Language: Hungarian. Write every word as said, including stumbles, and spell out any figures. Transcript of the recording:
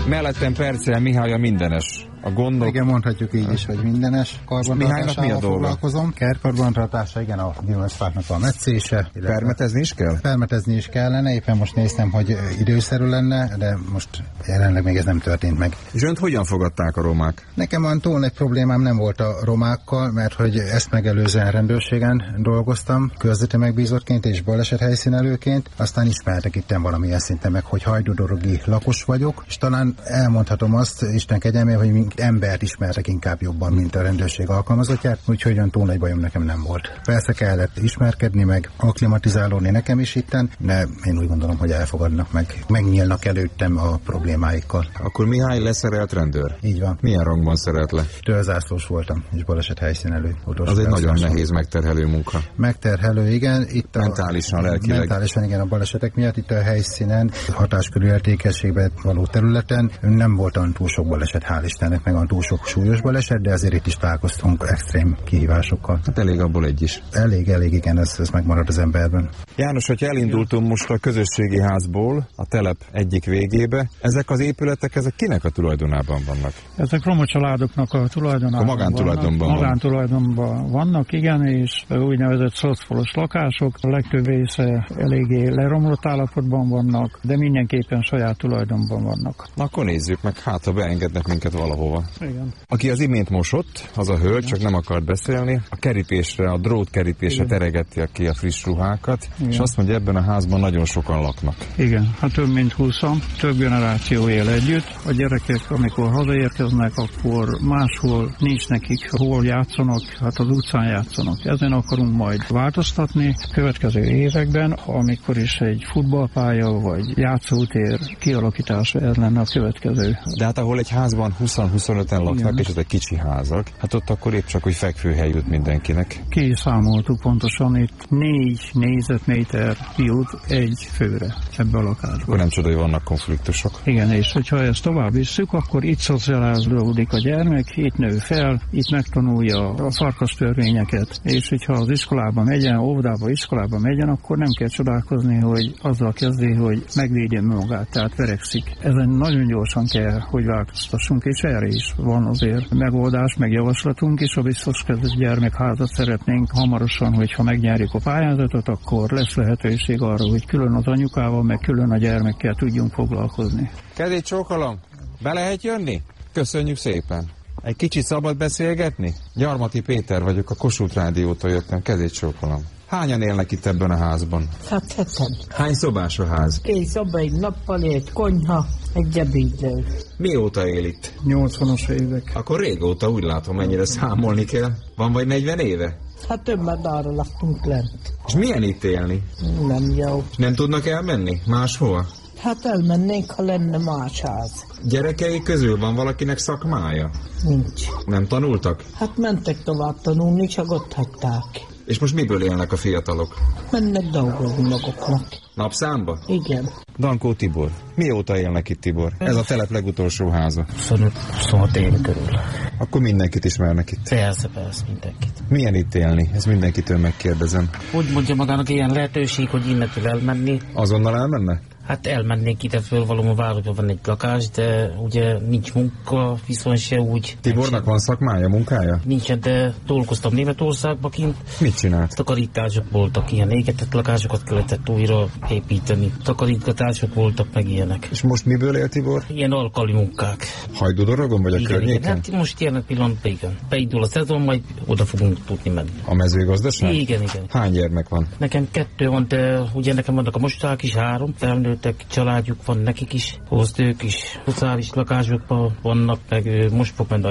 Mellettem perccel Mihály a mindenes. A gondok... Igen, mondhatjuk így is, hogy mindenes karbantartásával foglalkozom. Kertkarbantartása, igen, a gyümölcsfáknak a metszése. Permetezni is kell? Permetezni is kellene, éppen most néztem, hogy időszerű lenne, de most jelenleg még ez nem történt meg. És önt hogyan fogadták a romák? Nekem olyan túl nagy problémám nem volt a romákkal, mert hogy ezt megelőzően rendőrségen dolgoztam, körzeti megbízottként és balesethelyszínelőként, aztán ismertek itten valamilyen szinten meg, hogy hajdúdorogi lakos vagyok, és talán elmondhatom azt, Isten kegyelmére, hogy embert ismertek inkább jobban, mint a rendőrség alkalmazottját, úgyhogy olyan túl nagy bajom nekem nem volt. Persze kellett ismerkedni, meg akklimatizálódni nekem is itten, de én úgy gondolom, hogy elfogadnak meg, megnyílnak előttem a problémáikkal. Akkor Mihály leszerelt rendőr? Így van. Milyen rangban szerelt le? Tőrzászlós voltam, és baleset helyszínelő. Az egy nagyon nehéz, megterhelő munka. Megterhelő, igen. Itt mentálisan, a, lelkileg. Mentálisan, igen, a balesetek miatt itt a helyszínen, hatáskörű értékességben való területen nem volt olyan túl sok baleset, hál' Istennek, meg a túl sok súlyos baleset, de azért itt is találkoztunk extrém kihívásokkal. Hát elég abból egy is. Elég, elég, igen, ez, ez megmarad az emberben. János, hogyha elindultunk most a közösségi házból, a telep egyik végébe, ezek az épületek, ezek kinek a tulajdonában vannak? Ezek roma családoknak a tulajdonában a magántulajdonban vannak. Magántulajdonban vannak, igen, és úgynevezett szocfolos lakások, a legtöbb része eléggé leromlott állapotban vannak, de mindenképpen saját tulajdonban vannak. Akkor nézzük meg, hát ha beengednek minket valahova. Igen. Aki az imént mosott, az a hölgy, csak nem akart beszélni, a kerítésre, a drót kerítésre teregeti ki a friss ruhákat, igen. És azt mondja, ebben a házban nagyon sokan laknak. Igen, hát több mint húszan, több generáció él együtt. A gyerekek, amikor hazaérkeznek, akkor máshol nincs nekik, hol játszanak, hát az utcán játszanak. Ezen akarunk majd változtatni következő években, amikor is egy futballpálya vagy játszótér kialakítása, ez lenne a következő. De hát ahol egy házban húsz-huszonöten laknak, igen. És ezek kicsi házak, hát ott akkor épp csak, hogy fekvőhely jut mindenkinek. Ki számoltuk pontosan, itt négy négyzetméter jut egy főre ebbe a lakásba. Akkor nem csoda, hogy vannak konfliktusok. Igen, és hogyha ezt tovább visszük, akkor itt szocializálódik a gyermek, itt nő fel, itt megtanulja a farkastörvényeket, és hogyha az iskolába megyen, óvodába, iskolába megyen, akkor nem kell csodálkozni, hogy azzal kezdi, hogy megvédje magát, tehát verekszik. Ezen nagyon gyorsan kell, hogy változtassunk, és erre is van azért megoldás, meg javaslatunk is, a biztos kezdett gyermekházat szeretnénk hamarosan, hogyha megnyerjük a pályázatot, akkor lesz lehetőség arra, hogy külön az anyukával, meg külön a gyermekkel tudjunk foglalkozni. Kezét csókolom, be lehet jönni? Köszönjük szépen. Egy kicsit szabad beszélgetni? Gyarmati Péter vagyok, a Kossuth Rádiótól jöttem, kezét csókolom. Hányan élnek itt ebben a házban? Hát heten. Hány szobás a ház? Két szoba, egy nappali, egy konyha, egy ebédlő. Mióta él itt? nyolcvanas évek. Akkor régóta, úgy látom, mennyire számolni kell. Van vagy negyven éve? Hát több, mert arra laktunk lent. És milyen itt élni? Nem jó. És nem tudnak elmenni máshova? Hát elmennénk, ha lenne más ház. Gyerekei közül van valakinek szakmája? Nincs. Nem tanultak? Hát mentek tovább tanulni, csak ott hagyták. És most miből élnek a fiatalok? Mennek dolgozni maguknak. Napszámba? Igen. Dankó Tibor. Mióta élnek itt, Tibor? Ez a telep legutolsó háza. huszonöt éve körül. Akkor mindenkit ismernek itt? Persze, persze, mindenkit. Milyen itt élni? Ezt mindenkitől megkérdezem. Hogy mondja magának ilyen lehetőség, hogy innentől elmenni? Azonnal elmenne? Hát elmennénk ide föl, valóban városban van egy lakás, de ugye nincs munka, viszont se úgy. Tibornak van szakmája, munkája? Nincsen, de dolgoztam Németországban kint. Mit csinált? Takarítások voltak, ilyen égetett lakásokat kellett újra építeni. Takarítgatások voltak, meg ilyenek. És most miből él Tibor? Ilyen alkali munkák. Hajdúdorogon vagy a igen, környéken? Igen, hát most jelen pillanatban igen. Beindul a szezon, majd oda fogunk tudni menni. A mezőgazdaság? Igen, igen. Hány gyermek van? Nekem kettő van, de ugye nekem vannak a mosták is, három felnőttek, családjuk van nekik is, hozt ők is, szociális lakásokban vannak, meg most fog menni